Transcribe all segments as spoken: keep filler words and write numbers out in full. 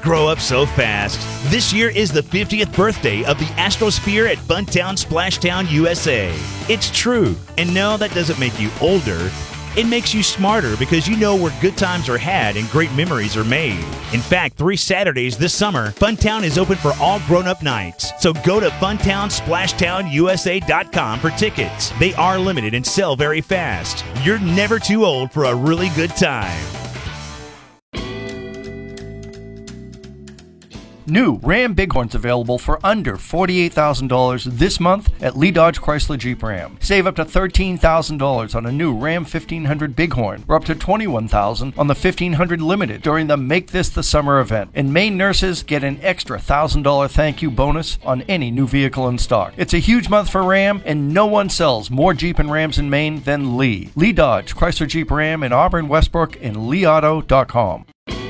grow up so fast. This year is the fiftieth birthday of the Astrosphere at Funtown Splashtown, U S A. It's true. And no, that doesn't make you older. It makes you smarter because you know where good times are had and great memories are made. In fact, three Saturdays this summer, Funtown is open for all grown-up nights. So go to funtown splashtown u s a dot com for tickets. They are limited and sell very fast. You're never too old for a really good time. New Ram Bighorns available for under forty-eight thousand dollars this month at Lee Dodge Chrysler Jeep Ram. Save up to thirteen thousand dollars on a new Ram fifteen hundred Bighorn or up to twenty-one thousand dollars on the fifteen hundred Limited during the Make This the Summer event. And Maine nurses get an extra one thousand dollars thank you bonus on any new vehicle in stock. It's a huge month for Ram, and no one sells more Jeep and Rams in Maine than Lee. Lee Dodge Chrysler Jeep Ram in Auburn, Westbrook, and lee auto dot com.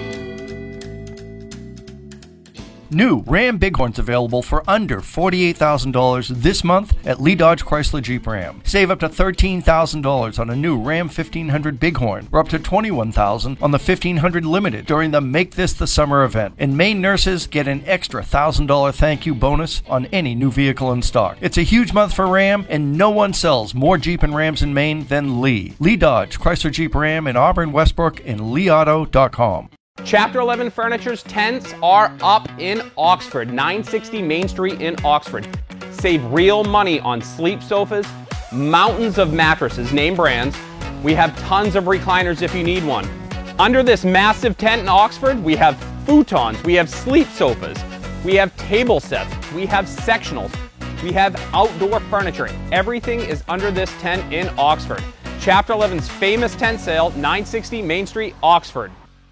New Ram Bighorns available for under forty-eight thousand dollars this month at Lee Dodge Chrysler Jeep Ram. Save up to thirteen thousand dollars on a new Ram fifteen hundred Bighorn or up to twenty-one thousand dollars on the fifteen hundred Limited during the Make This the Summer event. And Maine nurses get an extra one thousand dollars thank you bonus on any new vehicle in stock. It's a huge month for Ram, and no one sells more Jeep and Rams in Maine than Lee. Lee Dodge Chrysler Jeep Ram in Auburn, Westbrook, and lee auto dot com. Chapter eleven Furniture's tents are up in Oxford, nine sixty Main Street in Oxford. Save real money on sleep sofas, mountains of mattresses, name brands. We have tons of recliners if you need one. Under this massive tent in Oxford, we have futons, we have sleep sofas, we have table sets, we have sectionals, we have outdoor furniture. Everything is under this tent in Oxford. Chapter eleven's famous tent sale, nine sixty Main Street, Oxford.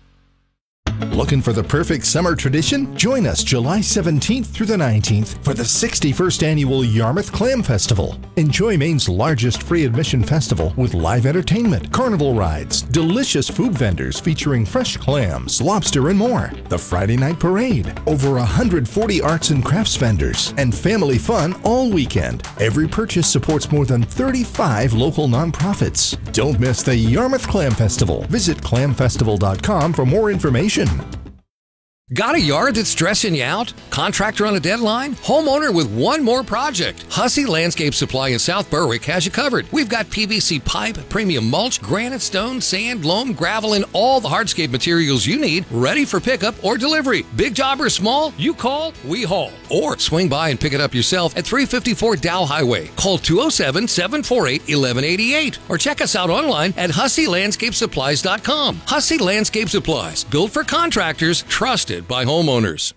Looking for the perfect summer tradition? Join us July seventeenth through the nineteenth for the sixty-first Annual Yarmouth Clam Festival. Enjoy Maine's largest free admission festival with live entertainment, carnival rides, delicious food vendors featuring fresh clams, lobster, and more. The Friday night parade, over one hundred forty arts and crafts vendors, and family fun all weekend. Every purchase supports more than thirty-five local nonprofits. Don't miss the Yarmouth Clam Festival. Visit clam festival dot com for more information. Got a yard that's stressing you out? Contractor on a deadline? Homeowner with one more project? Hussey Landscape Supply in South Berwick has you covered. We've got P V C pipe, premium mulch, granite, stone, sand, loam, gravel, and all the hardscape materials you need ready for pickup or delivery. Big job or small, you call, we haul. Or swing by and pick it up yourself at three fifty-four Dow Highway. Call two oh seven, seven four eight, one one eight eight or check us out online at hussey landscape supplies dot com. Hussey Landscape Supplies, built for contractors, trusted by homeowners.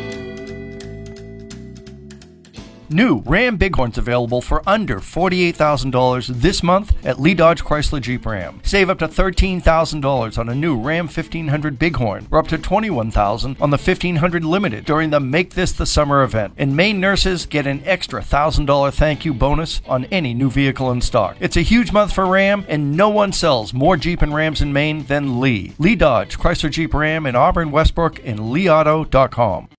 New Ram Bighorns available for under forty-eight thousand dollars this month at Lee Dodge Chrysler Jeep Ram. Save up to thirteen thousand dollars on a new Ram fifteen hundred Bighorn or up to twenty-one thousand dollars on the fifteen hundred Limited during the Make This the Summer event. And Maine nurses get an extra one thousand dollars thank you bonus on any new vehicle in stock. It's a huge month for Ram, and no one sells more Jeep and Rams in Maine than Lee. Lee Dodge Chrysler Jeep Ram in Auburn, Westbrook, and lee auto dot com.